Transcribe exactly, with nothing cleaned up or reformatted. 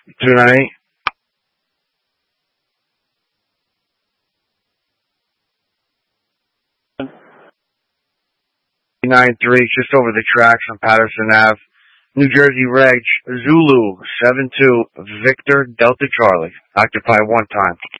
two nine eight. nine three, just over the tracks on Patterson Avenue. New Jersey Reg, Zulu, seven two, Victor, Delta Charlie. Occupy one time.